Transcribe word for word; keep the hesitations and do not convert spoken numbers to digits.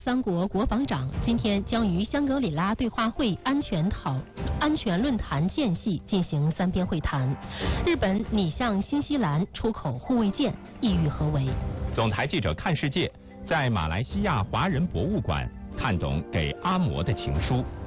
三国国防长今天将于香格里拉对话会安全讨安全论坛间隙进行三边会谈。日本拟向新西兰出口护卫舰，意欲何为？ 总台记者看世界在马来西亚华人博物馆看懂给阿嬷的情书。